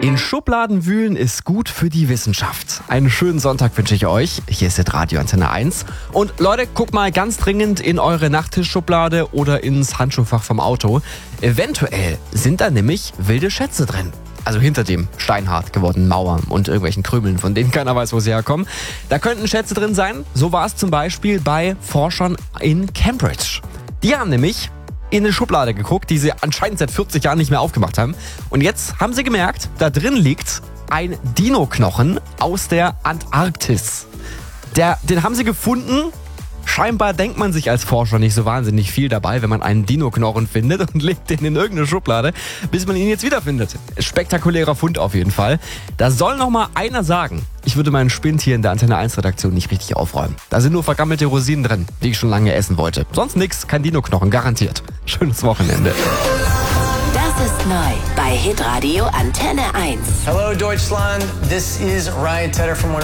In Schubladen wühlen ist gut für die Wissenschaft. Einen schönen Sonntag wünsche ich euch. Hier ist Radio Antenne 1. Und Leute, guckt mal ganz dringend in eure Nachttischschublade oder ins Handschuhfach vom Auto. Eventuell sind da nämlich wilde Schätze drin. Also hinter dem steinhart gewordenen Mauern und irgendwelchen Krümeln, von denen keiner weiß, wo sie herkommen. Da könnten Schätze drin sein. So war es zum Beispiel bei Forschern in Cambridge. Die haben nämlich in eine Schublade geguckt, die sie anscheinend seit 40 Jahren nicht mehr aufgemacht haben. Und jetzt haben sie gemerkt, da drin liegt ein Dino-Knochen aus der Antarktis. Den haben sie gefunden. Scheinbar denkt man sich als Forscher nicht so wahnsinnig viel dabei, wenn man einen Dino-Knochen findet und legt den in irgendeine Schublade, bis man ihn jetzt wiederfindet. Spektakulärer Fund auf jeden Fall. Da soll noch mal einer sagen, ich würde meinen Spind hier in der Antenne 1 Redaktion nicht richtig aufräumen. Da sind nur vergammelte Rosinen drin, die ich schon lange essen wollte. Sonst nix, kein Dino-Knochen, garantiert. Schönes Wochenende. Das ist neu bei Hitradio Antenne 1. Hello Deutschland, this is Ryan Tedder from